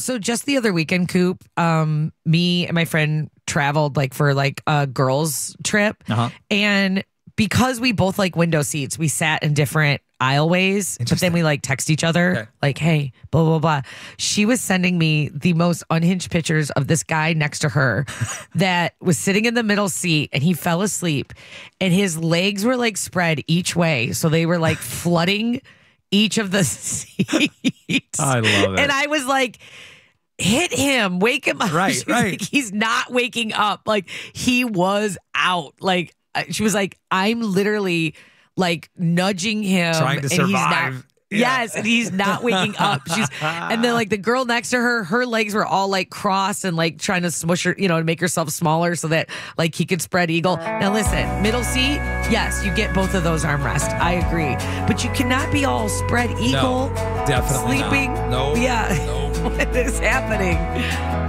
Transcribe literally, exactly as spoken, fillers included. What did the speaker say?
So just the other weekend, Coop, um, me and my friend traveled like for like a girls trip. Uh-huh. And because we both like window seats, we sat in different aisleways, but then we like text each other Okay. like, hey, blah, blah, blah. She was sending me the most unhinged pictures of this guy next to her that was sitting in the middle seat and he fell asleep and his legs were like spread each way. So they were like flooding each of the seats. I love it. And I was like, hit him, wake him up. Right, She was right. like, he's not waking up. Like he was out. Like uh, she was like, I'm literally like nudging him, Trying to and he's not. survive. Yeah. Yes, and he's not waking up. She's and then like the girl next to her, her legs were all like crossed and like trying to smush her, you know, to make herself smaller so that like he could spread eagle. Now listen, middle seat, yes, you get both of those armrests. I agree, but you cannot be all spread eagle, definitely not. sleeping. No, yeah, no. what is happening?